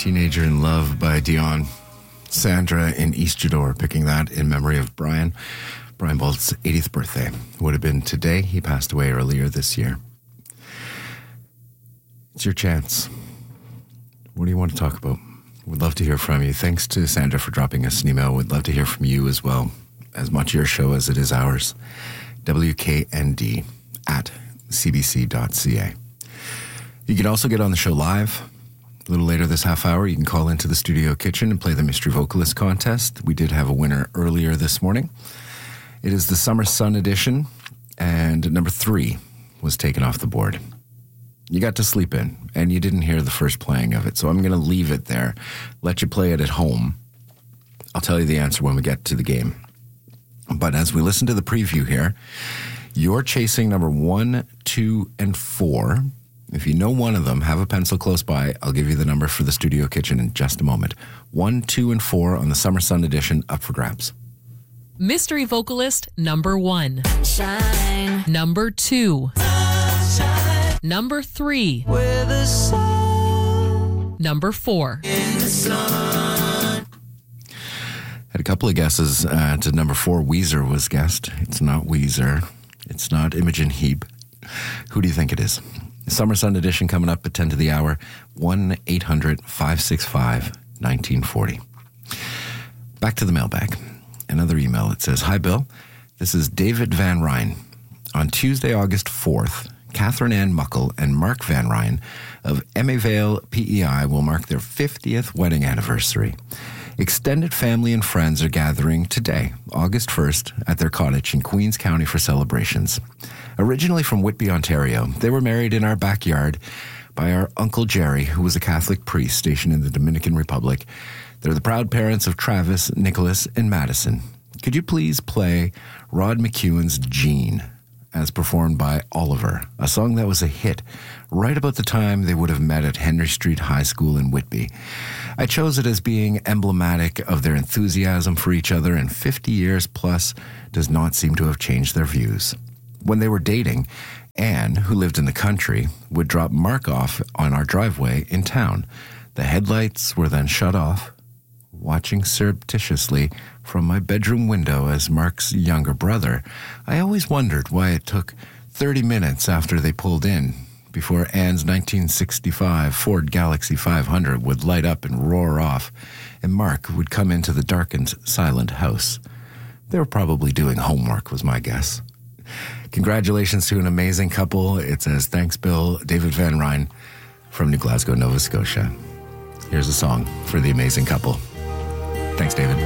Teenager in Love by Dion. Sandra in East Jador picking that in memory of Brian. Brian Bolt's 80th birthday would have been today. He passed away earlier this year. It's your chance. What do you want to talk about? We'd love to hear from you. Thanks to Sandra for dropping us an email. We'd love to hear from you as well. As much your show as it is ours. WKND@cbc.ca. You can also get on the show live. A little later this half hour, you can call into the studio kitchen and play the Mystery Vocalist contest. We did have a winner earlier this morning. It is the Summer Sun edition, and number 3 was taken off the board. You got to sleep in, and you didn't hear the first playing of it, so I'm going to leave it there, let you play it at home. I'll tell you the answer when we get to the game. But as we listen to the preview here, you're chasing number 1, 2, and 4. If you know one of them, have a pencil close by. I'll give you the number for the studio kitchen in just a moment. 1, 2, and 4 on the Summer Sun edition, up for grabs. Mystery Vocalist number 1. Shine. Number 2. Shine. Number 3. Where the sun. Number 4. In the sun. Had a couple of guesses to number 4. Weezer was guessed. It's not Weezer. It's not Imogen Heap. Who do you think it is? Summer Sun edition coming up at 10 to the hour. 1-800-565-1940. Back to the mailbag. Another email. It says, "Hi, Bill. This is David Van Ryn. On Tuesday, August 4th, Catherine Ann Muckle and Mark Van Ryn of Emmavale, PEI will mark their 50th wedding anniversary. Extended family and friends are gathering today, August 1st, at their cottage in Queens County for celebrations. Originally from Whitby, Ontario, they were married in our backyard by our Uncle Jerry, who was a Catholic priest stationed in the Dominican Republic. They're the proud parents of Travis, Nicholas, and Madison. Could you please play Rod McEwen's Jean, as performed by Oliver, a song that was a hit right about the time they would have met at Henry Street High School in Whitby. I chose it as being emblematic of their enthusiasm for each other, and 50 years plus does not seem to have changed their views. When they were dating, Anne, who lived in the country, would drop Mark off on our driveway in town. The headlights were then shut off. Watching surreptitiously from my bedroom window as Mark's younger brother, I always wondered why it took 30 minutes after they pulled in before Anne's 1965 Ford Galaxy 500 would light up and roar off, and Mark would come into the darkened, silent house. They were probably doing homework, was my guess. Congratulations to an amazing couple. It says, thanks, Bill, David Van Ryn from New Glasgow, Nova Scotia. Here's a song for the amazing couple. Thanks, David.